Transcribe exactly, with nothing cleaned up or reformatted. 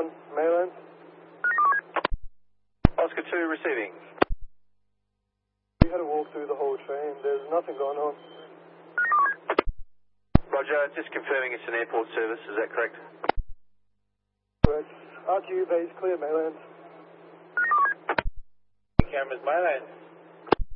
one, mainland. Oscar two receiving. We had a walk through the whole train. There's nothing going on. Roger, just confirming it's an airport service, is that correct? Correct. R Q base clear, mainland. Cameras, mainland.